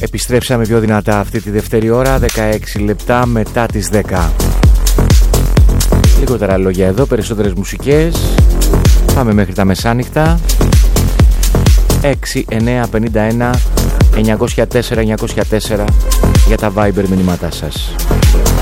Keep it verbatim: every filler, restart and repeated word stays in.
Επιστρέψαμε πιο δυνατά αυτή τη δεύτερη ώρα, δεκαέξι λεπτά μετά τις δέκα. Λιγότερα λόγια εδώ, περισσότερες μουσικές. Πάμε μέχρι τα μεσάνυχτα. έξι εννιά πενήντα ένα εννιακόσια τέσσερα εννιακόσια τέσσερα για τα Viber μηνύματά σας.